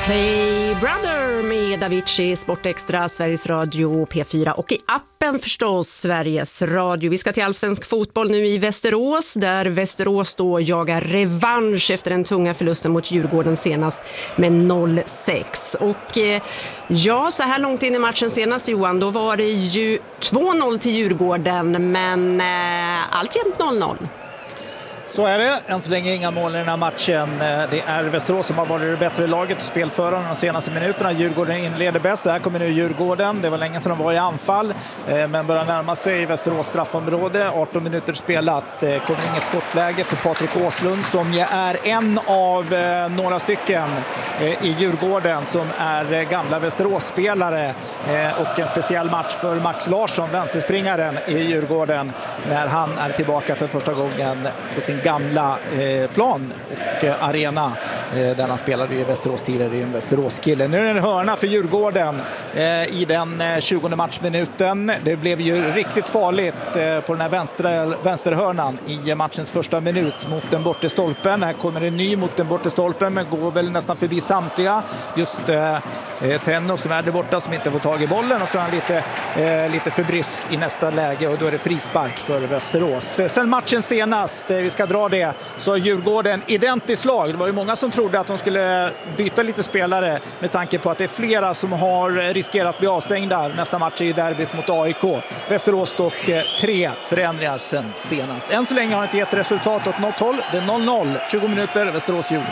Hey Brother med Avicii, Sportextra, Sveriges Radio, P4 och i appen förstås Sveriges Radio. Vi ska till allsvensk fotboll nu i Västerås, där Västerås då jagar revansch efter den tunga förlusten mot Djurgården senast med 0-6. Och ja, så här långt in i matchen senast, Johan, då var det ju 2-0 till Djurgården, men alltjämt 0-0. Så är det. Än så länge inga mål i den här matchen. Det är Västerås som har varit det bättre laget och spelföraren de senaste minuterna. Djurgården inleder bäst. Och här kommer nu Djurgården. Det var länge sedan de var i anfall. Men börjar närma sig Västerås straffområde. 18 minuter spelat. Kommer inget skottläge för Patrik Åslund som är en av några stycken i Djurgården som är gamla Västerås-spelare. Och en speciell match för Max Larsson, vänsterspringaren i Djurgården, när han är tillbaka för första gången på sin gamla plan och arena där han spelade i Västerås tidigare, i en Västeråskille. Nu är det en hörna för Djurgården i den 20:e matchminuten. Det blev ju riktigt farligt på den här vänsterhörnan i matchens första minut mot den bortre stolpen. Här kommer en ny mot den bortre stolpen, men går väl nästan förbi samtliga. Just Tenno som är där borta, som inte får tag i bollen, och så är han lite för brysk i nästa läge, och då är det frispark för Västerås. Sen matchen senast, vi ska dra det, så har Djurgården identiskt lag. Det var ju många som trodde att de skulle byta lite spelare med tanke på att det är flera som har riskerat att bli avstängda. Nästa match är ju derbyt mot AIK. Västerås dock 3 förändringar sen senast. Än så länge har det inte gett resultat åt något håll. Det är 0-0, 20 minuter, Västerås-Djurgården.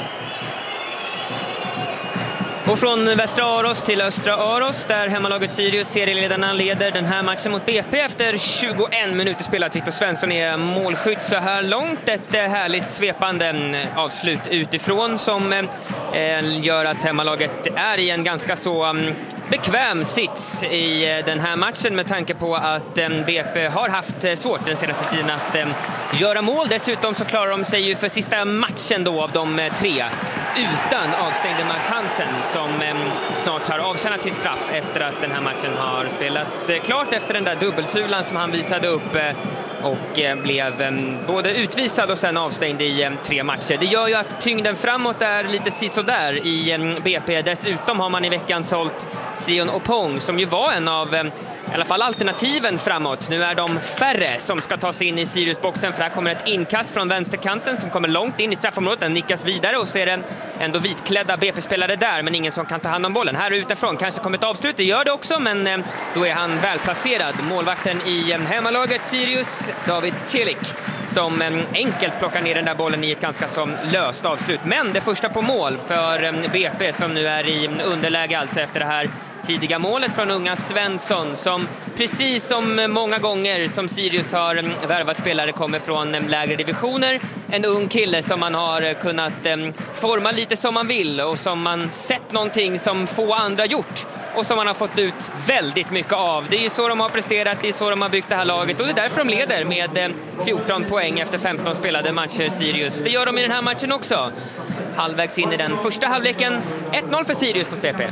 Och från Västra Aros till Östra Aros, där hemmalaget Sirius, serieledarna, leder den här matchen mot BP efter 21 minuter spelat. Victor Svensson är målskytt så här långt. Ett härligt svepande avslut utifrån som gör att hemmalaget är i en ganska så bekväm sits i den här matchen, med tanke på att BP har haft svårt den senaste tiden att göra mål. Dessutom så klarar de sig ju för sista matchen då av de 3 utan avstängde Max Hansen, som snart har avtjänat sitt straff efter att den här matchen har spelats klart efter den där dubbelsulan som han visade upp och blev både utvisad och sen avstängd i 3 matcher. Det gör ju att tyngden framåt är lite sisådär i BP. Dessutom har man i veckan sålt Sion Opong, som ju var en av i alla fall alternativen framåt. Nu är de färre som ska ta sig in i Siriusboxen, för här kommer ett inkast från vänsterkanten som kommer långt in i straffområdet. Den nickas vidare, och så är det ändå vitklädda BP-spelare där, men ingen som kan ta hand om bollen. Här utifrån kanske kommer ett avslut, det gör det också, men då är han välplacerad. Målvakten i hemmalaget Sirius, David Celik, som enkelt plockar ner den där bollen i ett ganska så löst avslut. Men det första på mål för BP, som nu är i underläge alltså efter det här tidiga målet från unga Svensson, som precis som många gånger som Sirius har värvat spelare kommer från lägre divisioner. En ung kille som man har kunnat forma lite som man vill, och som man sett någonting som få andra gjort, och som man har fått ut väldigt mycket av. Det är ju så de har presterat, det är så de har byggt det här laget, och det är därför de leder med 14 poäng efter 15 spelade matcher, Sirius. Det gör de i den här matchen också. Halvvägs in i den första halvleken, 1-0 för Sirius mot BP.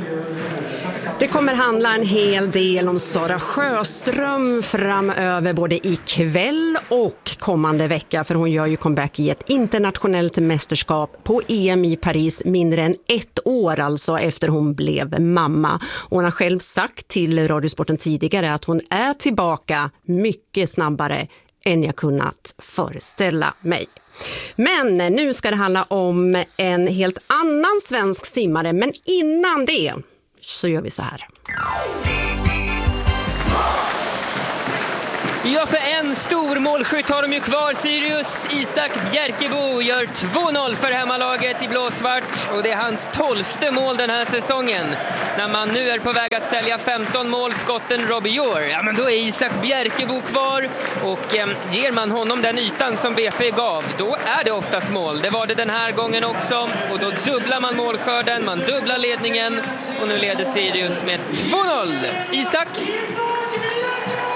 Det kommer handla en hel del om Sara Sjöström framöver, både ikväll och kommande vecka, för hon gör ju comeback i ett internationellt mästerskap på EM i Paris mindre än 1 år alltså efter hon blev mamma. Hon har själv sagt till Radiosporten tidigare att hon är tillbaka mycket snabbare än jag kunnat föreställa mig. Men nu ska det handla om en helt annan svensk simmare, men innan det så gör vi så här. Ja, för en stor målskytt har de ju kvar. Sirius Isak Bjerkebo gör 2-0 för hemmalaget i blåsvart, och det är hans 12:e mål den här säsongen. När man nu är på väg att sälja 15 målskotten Robbie Jor, ja, men då är Isak Bjerkebo kvar, och ger man honom den ytan som BP gav, då är det oftast mål. Det var det den här gången också, och då dubblar man målskörden, man dubblar ledningen, och nu leder Sirius med 2-0. Isak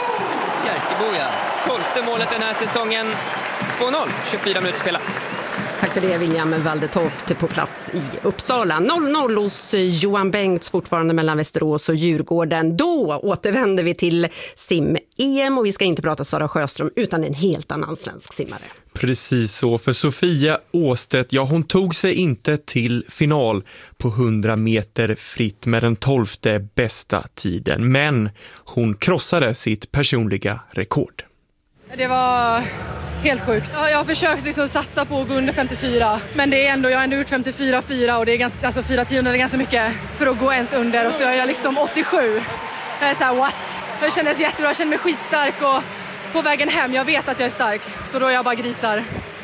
Bjerkebo, 12:e målet den här säsongen. 2-0, 24 minuter spelat. Tack för det, William Waldetoft på plats i Uppsala. 0-0 hos Johan Bengts fortfarande mellan Västerås och Djurgården. Då återvänder vi till sim-EM och vi ska inte prata Sara Sjöström utan en helt annan svensk simmare. Precis så, för Sofia Åstedt, ja, hon tog sig inte till final på 100 meter fritt med den 12:e bästa tiden, men hon krossade sitt personliga rekord. Det var helt sjukt. Jag har försökt liksom satsa på att gå under 54, men det är ändå, jag har ändå gjort 54,4 och det är ganska, alltså 4/10 är ganska mycket för att gå ens under, och så är jag liksom 87. Jag är så här, what? Det kändes jättebra, jag kände mig skitstark och på vägen hem, jag vet att jag är stark, så då är jag bara grisar.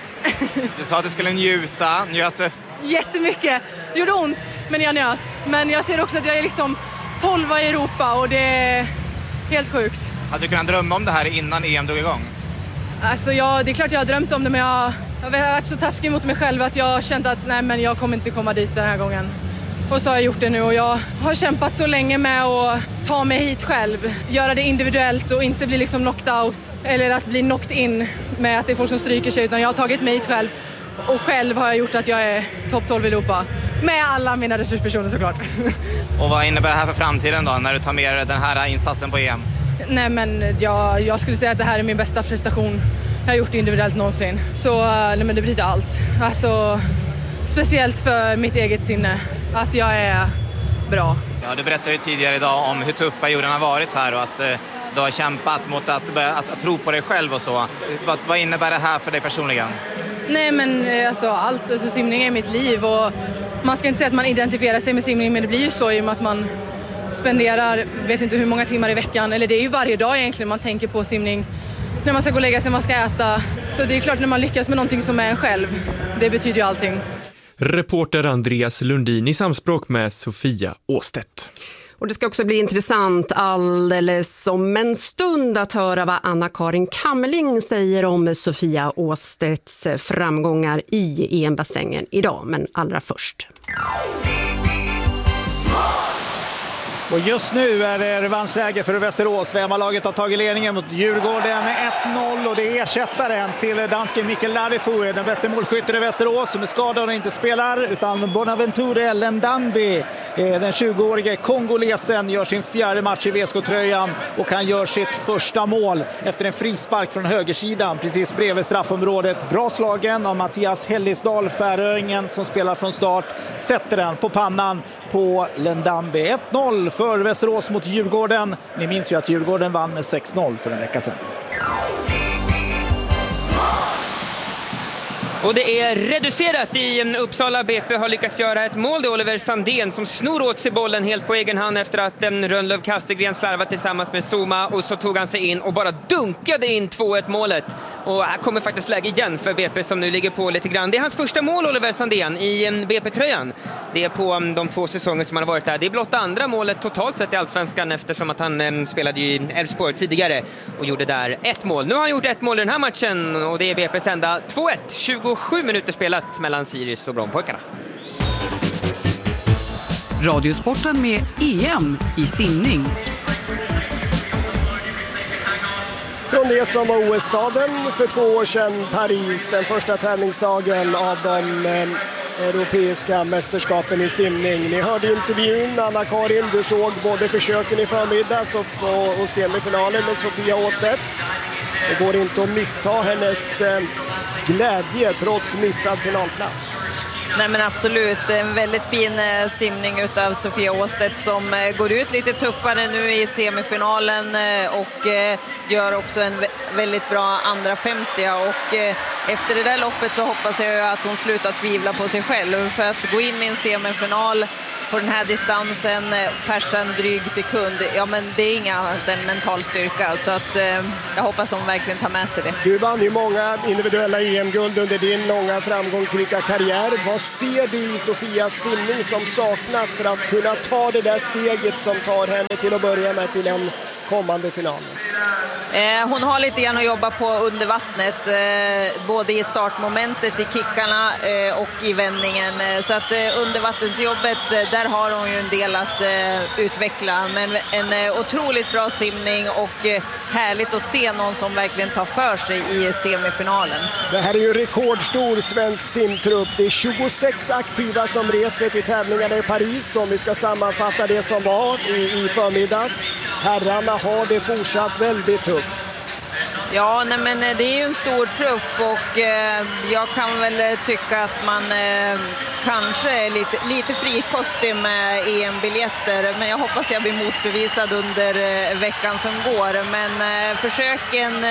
Du sa att du skulle njuta, njöt du? Jättemycket. Det gjorde ont, men jag njöt. Men jag ser också att jag är liksom 12 i Europa och det är helt sjukt. Hade du kunnat drömma om det här innan EM drog igång? Alltså det är klart jag har drömt om det, men jag har varit så taskig mot mig själv att jag kände att nej, men jag kommer inte komma dit den här gången. Och så har jag gjort det nu och jag har kämpat så länge med att ta mig hit själv. Göra det individuellt och inte bli liksom knocked out eller att bli knocked in med att det är folk som stryker sig, utan jag har tagit mig hit själv. Och själv har jag gjort att jag är topp 12 i Europa. Med alla mina resurspersoner såklart. Och vad innebär det här för framtiden då, när du tar med den här insatsen på EM? Nej, men jag skulle säga att det här är min bästa prestation jag har gjort individuellt någonsin. Så nej, men det betyder allt. Alltså, speciellt för mitt eget sinne. Att jag är bra. Ja, du berättade ju tidigare idag om hur tuff perioden har varit här och att du har kämpat mot att tro på dig själv och så. Vad innebär det här för dig personligen? Nej, men alltså allt. Alltså, simning är mitt liv och man ska inte säga att man identifierar sig med simning, men det blir ju så i och med att man spenderar, vet inte hur många timmar i veckan, eller det är ju varje dag egentligen man tänker på simning. När man ska gå och lägga sig, man ska äta. Så det är klart, när man lyckas med någonting som är en själv, det betyder ju allting. Reporter Andreas Lundin i samspråk med Sofia Åstedt. Och det ska också bli intressant alldeles om en stund att höra vad Anna-Karin Kamling säger om Sofia Åstedts framgångar i EM-bassängen idag. Men allra först. Och just nu är det revanschläge för Västerås. Vemalaget har tagit ledningen mot Djurgården 1-0 och det är ersättaren till dansken Mikkel Ladefou, den bästa målskytten i Västerås, som är skadad och inte spelar, utan Bonaventure Lendambi, den 20-årige kongolesen, gör sin fjärde match i VSK-tröjan och han gör sitt första mål efter en frispark från högersidan precis bredvid straffområdet. Bra slagen av Mattias Hellisdal, färöingen som spelar från start, sätter den på pannan på Lendambi. 1-0 för Västerås mot Djurgården. Ni minns ju att Djurgården vann med 6-0 för en vecka sedan. Och det är reducerat i Uppsala. BP har lyckats göra ett mål. Det är Oliver Sandén som snor åt sig bollen helt på egen hand efter att Rönnlöv Kastegren slarvat tillsammans med Zuma, och så tog han sig in och bara dunkade in 2-1 målet. Och här kommer faktiskt läge igen för BP som nu ligger på lite grann. Det är hans första mål, Oliver Sandén, i BP-tröjan. Det är på de 2 säsonger som han har varit där. Det är blott andra målet totalt sett i Allsvenskan, eftersom att han spelade i Elfsborg tidigare och gjorde där 1 mål. Nu har han gjort 1 mål i den här matchen och det är BP:s enda 2-1. 27 minuter spelat mellan Sirius och Brommapojkarna. Radiosporten med EM i simning. Från det som var OS-staden för 2 år sedan, Paris, den första tävlingsdagen av de europeiska mästerskapen i simning. Ni hörde intervjun, Anna-Karin, du såg både försöken i förmiddags och semifinalen med Sofia Åstedt. Det går inte att missta hennes glädje trots missad finalplats. Nej, men absolut, en väldigt fin simning utav Sofia Åstedt som går ut lite tuffare nu i semifinalen och gör också en väldigt bra andra 50, och efter det där loppet så hoppas jag att hon slutar tvivla på sig själv, för att gå in i en semifinal på den här distansen, persen dryg sekund, ja men det är inga den mental styrka, så att jag hoppas hon verkligen tar med sig det. Du vann ju många individuella EM-guld under din långa framgångsrika karriär. Vad ser du i Sofias simning som saknas för att kunna ta det där steget som tar henne till att börja med till en kommande final? Hon har lite grann att jobba på under vattnet, både i startmomentet, i kickarna och i vändningen. Så att undervattensjobbet, där har hon ju en del att utveckla. Men en otroligt bra simning och härligt att se någon som verkligen tar för sig i semifinalen. Det här är ju rekordstor svensk simtrupp. Det är 26 aktiva som reser till tävlingarna i Paris, om vi ska sammanfatta det som var i förmiddags. Herrarna har det fortsatt väldigt tufft. Ja, nej, men det är ju en stor trupp och jag kan väl tycka att man kanske är lite frikostig med EM-biljetter, men jag hoppas jag blir motbevisad under veckan som går. Men försöken,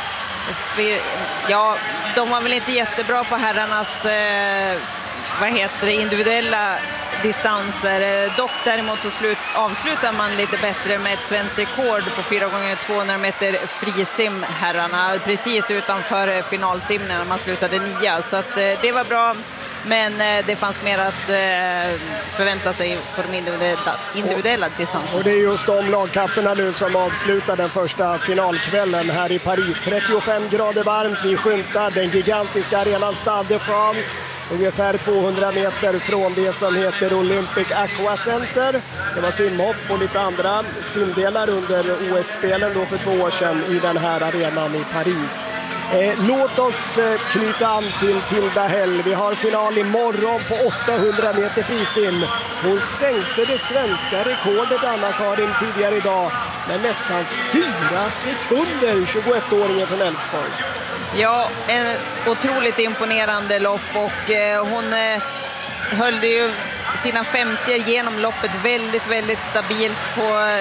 ja, de var väl inte jättebra på herrarnas individuella distanser. Dock däremot så avslutar man lite bättre med ett svenskt rekord på 4x200 meter frisim herrarna, precis utanför finalsimningen när man slutade 9. Så att det var bra, men det fanns mer att förvänta sig på de individuella distanserna. Och det är just de lagkapperna nu som avslutar den första finalkvällen här i Paris. 35 grader varmt, vi skymtar den gigantiska arenan Stade de France, ungefär 200 meter från det som heter Olympic Aqua Center. Det var simhopp och lite andra simdelar under OS-spelen då för 2 år sedan i den här arenan i Paris. Låt oss knyta an till Tilda Hell. Vi har final imorgon på 800 meter frisim. Hon sänkte det svenska rekordet, Anna-Karin, tidigare idag med nästan 4 sekunder, 21-åringen från Älvsborg. Ja, en otroligt imponerande lopp och hon höll det ju sina 50 genom loppet väldigt, väldigt stabilt på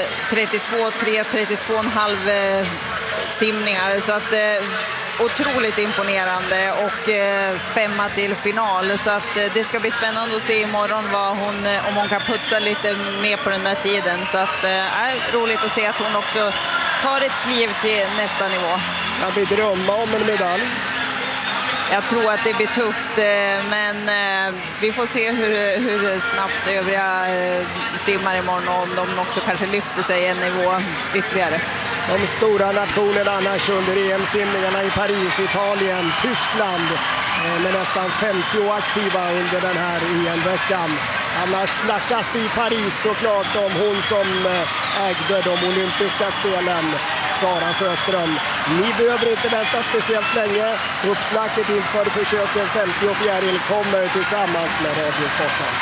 32,5 simningar. Så att otroligt imponerande och 5 till final. Så att det ska bli spännande att se imorgon om hon kan putsa lite mer på den där tiden. Så att roligt att se att hon också tar ett kliv till nästa nivå. Kan vi drömma om en medalj? Jag tror att det blir tufft, men vi får se hur snabbt övriga simmar imorgon, och om de också kanske lyfter sig en nivå ytterligare. De stora nationerna annars under EM-simningarna i Paris, Italien, Tyskland med nästan 50 aktiva under den här EM-veckan. Annars snackas det i Paris såklart om hon som ägde de olympiska spelen, Sara Sjöström. Ni behöver inte vänta speciellt länge. Uppsnacket inför försöken 50 och fjäril kommer tillsammans med Radiosporten.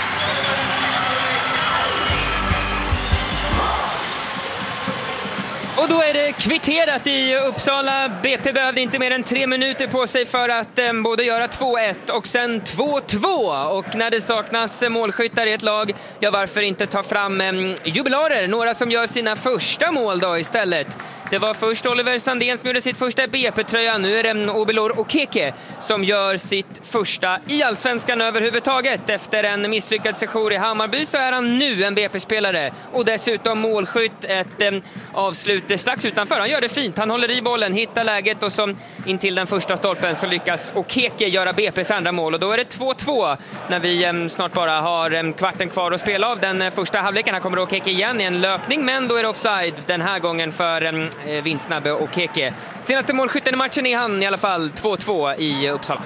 Och då är det kvitterat i Uppsala. BP behövde inte mer än 3 minuter på sig för att både göra 2-1 och sen 2-2. Och när det saknas målskyttar i ett lag, ja, varför inte ta fram jubilarer? Några som gör sina första mål då istället. Det var först Oliver Sandén som gjorde sitt första BP-tröja. Nu är det Obelor Okeke som gör sitt första i Allsvenskan överhuvudtaget. Efter en misslyckad session i Hammarby så är han nu en BP-spelare. Och dessutom målskytt, ett avslut strax utanför. Han gör det fint. Han håller i bollen, hittar läget och så in till den första stolpen så lyckas Okeke göra BP:s andra mål. Och då är det 2-2 när vi snart bara har kvarten kvar att spela av den första halvleken. Här kommer Okeke igen i en löpning, men då är det offside den här gången för vinstsnabbe Okeke. Senaste målskytten i matchen är han i alla fall. 2-2 i Uppsala.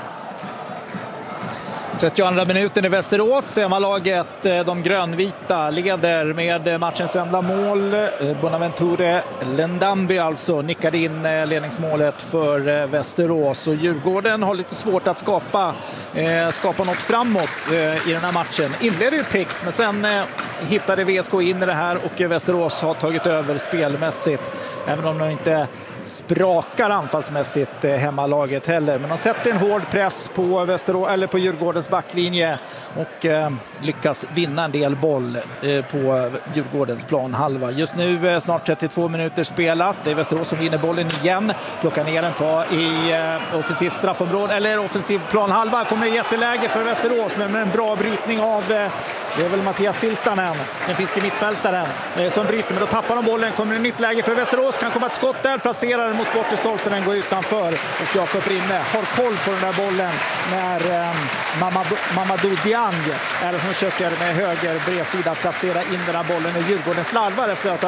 32 minuten i Västerås. Hemmalaget, de grönvita, leder med matchens enda mål. Bonaventure Lendambi alltså nickade in ledningsmålet för Västerås. Och Djurgården har lite svårt att skapa något framåt i den här matchen. Inledde ju pikt, men sen hittade VSK in i det här och Västerås har tagit över spelmässigt. Även om de inte sprakar anfallsmässigt hemmalaget heller. Men de sätter en hård press på Västerås, eller på Djurgårdens backlinje, och lyckas vinna en del boll på Djurgårdens planhalva. Just nu snart 32 minuter spelat. Det är Västerås som vinner bollen igen. Plockar ner den i offensivt straffområde, eller offensiv planhalva. Kommer jätteläge för Västerås med en bra brytning av det är väl Mattias Siltanen, den finske mittfältaren, som bryter. Men då tappar de bollen, kommer ett nytt läge för Västerås. Kan komma ett skott där, placerar den mot bortre stolpen, den går utanför. Och Jakob Rinne har koll på den där bollen när Mamadou Diang är det som försöker med höger bredsida placera in den här bollen. Och Djurgården slarvar efter att ha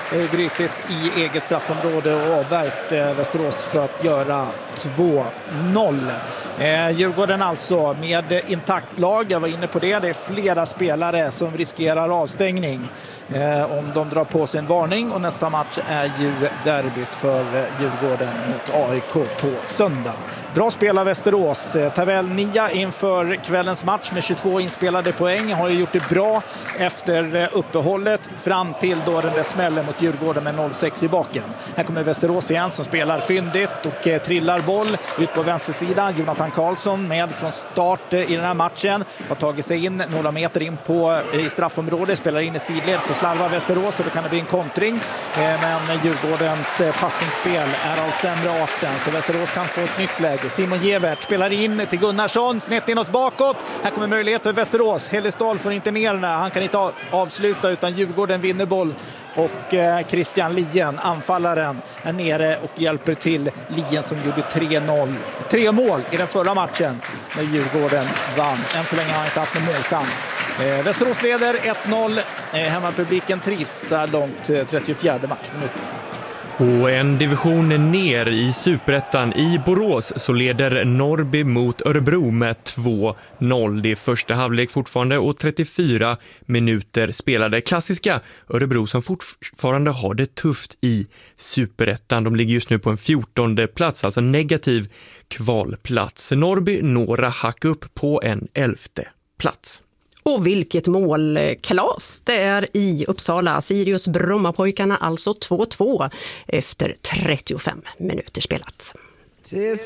grytigt i eget straffområde och avvärjt Västerås för att göra 2-0. Djurgården alltså med intakt lag, jag var inne på det. Det är flera spelare som riskerar avstängning om de drar på sin varning, och nästa match är ju derbyt för Djurgården mot AIK på söndag. Bra spel av Västerås. Tabell 9 inför kvällens match med 22 inspelade poäng. Har ju gjort det bra efter uppehållet fram till då den där smällen mot Djurgården med 0-6 i baken. Här kommer Västerås igen som spelar fyndigt och trillar boll ut på vänstersidan. Jonathan Karlsson med från start i den här matchen. Har tagit sig in några meter in i straffområdet. Spelar in i sidled, så slarvar Västerås och då kan det bli en kontring. Men Djurgårdens passningsspel är av sämre arten, så Västerås kan få ett nytt läge. Simon Gevert spelar in till Gunnarsson, snett inåt bakåt. Här kommer möjlighet för Västerås. Hellesdal får inte ner den här. Han kan inte avsluta, utan Djurgården vinner boll. Och Christian Lien, anfallaren, är nere och hjälper till. Lien som gjorde 3 mål i den förra matchen när Djurgården vann. Än så länge har han inte haft någon målchans. Västerås leder 1-0. Hemmapubliken trivs så här långt, 34 matchminuten. Och en division ner i Superettan i Borås så leder Norrby mot Örebro med 2-0. Det är första halvlek fortfarande och 34 minuter spelade. Klassiska Örebro som fortfarande har det tufft i Superettan. De ligger just nu på en 14:e plats, alltså negativ kvalplats. Norrby några hack upp på en 11:e plats. Och vilket målkalas det är i Uppsala. Sirius Brommapojkarna alltså 2-2 efter 35 minuter spelat.